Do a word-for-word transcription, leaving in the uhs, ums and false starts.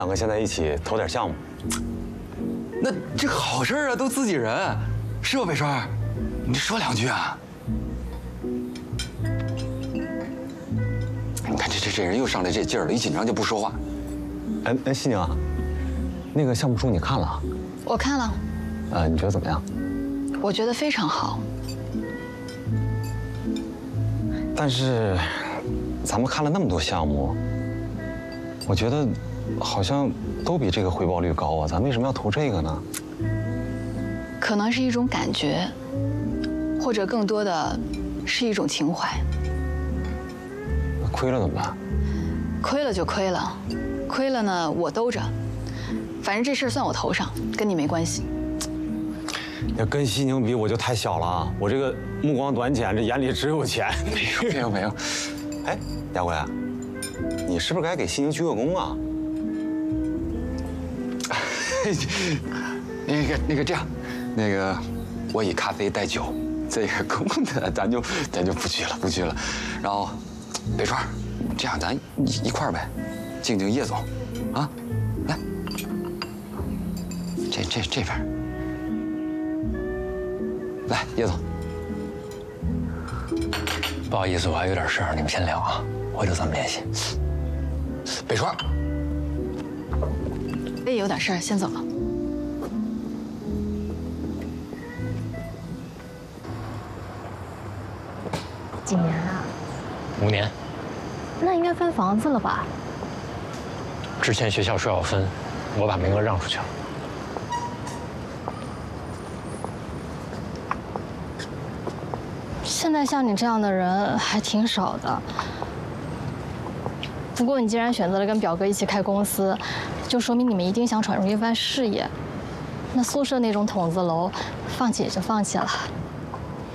两个现在一起投点项目。 那这好事啊，都自己人，是吧，北川？你说两句啊！你看这这这人又上来这劲儿了，一紧张就不说话。 哎哎，西宁啊，那个项目书你看了？ 我看了。 呃，你觉得怎么样？ 我觉得非常好。 但是，咱们看了那么多项目，我觉得好像都比这个回报率高啊，咱为什么要投这个呢？ 可能是一种感觉，或者更多的是一种情怀。 那亏了怎么办？ 亏了就亏了，亏了呢我兜着，反正这事儿算我头上，跟你没关系。 要跟西宁比，我就太小了啊！我这个目光短浅，这眼里只有钱。 没有没有没有。 哎，亚贵，你是不是该给西宁鞠个躬啊？ 那个那个这样，那个我以咖啡代酒，这个躬的咱就咱就不去了不去了。然后，北川，这样咱一一块儿呗，敬敬叶总，啊，来，这这这边。来，叶总， 不好意思，我还有点事儿，你们先聊啊，回头咱们联系。 北川， 我也有点事儿，先走了。 几年啊？ 五年。 那应该分房子了吧？ 之前学校说要分，我把名额让出去了。 现在像你这样的人还挺少的。不过你既然选择了跟表哥一起开公司，就说明你们一定想闯出一番事业。那宿舍那种筒子楼，放弃也就放弃了。